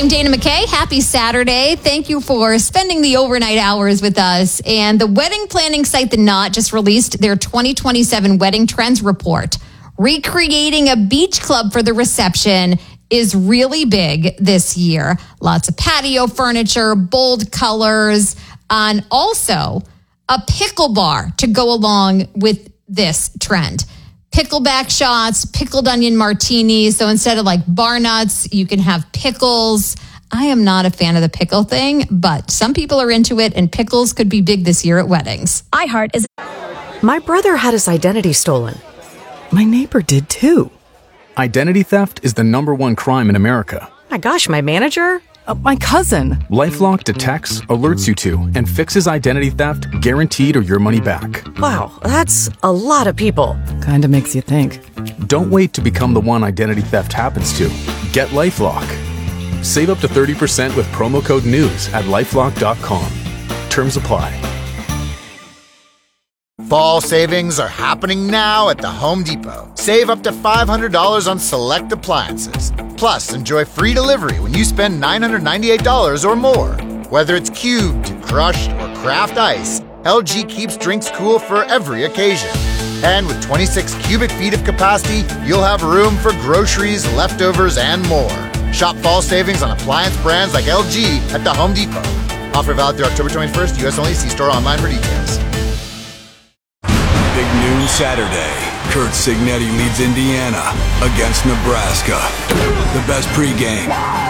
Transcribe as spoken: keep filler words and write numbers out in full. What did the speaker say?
I'm Dana McKay. Happy Saturday. Thank you for spending the overnight hours with us. And the wedding planning site The Knot just released their twenty twenty-seven Wedding Trends Report. Recreating a beach club for the reception is really big this year. Lots of patio furniture, bold colors, and also a pickle bar to go along with this trend. Pickleback shots, pickled onion martinis. So instead of like bar nuts, you can have pickles. I am not a fan of the pickle thing, but some people are into it, and pickles could be big this year at weddings. iHeart is... My brother had his identity stolen. My neighbor did too. Identity theft is the number one crime in America. My gosh, my manager? Uh, my cousin. LifeLock detects, alerts you to, and fixes identity theft guaranteed or your money back. Wow, that's a lot of people. Kinda makes you think. Don't wait to become the one identity theft happens to. Get LifeLock. Save up to thirty percent with promo code NEWS at lifelock dot com. Terms apply. Fall savings are happening now at the Home Depot. Save up to five hundred dollars on select appliances. Plus, enjoy free delivery when you spend nine hundred ninety-eight dollars or more. Whether it's cubed, crushed, or craft ice, L G keeps drinks cool for every occasion. And with twenty-six cubic feet of capacity, you'll have room for groceries, leftovers, and more. Shop fall savings on appliance brands like L G at the Home Depot. Offer valid through October twenty-first, U S only. See store online for details. Big noon Saturday. Curt Cignetti leads Indiana against Nebraska. The best pregame,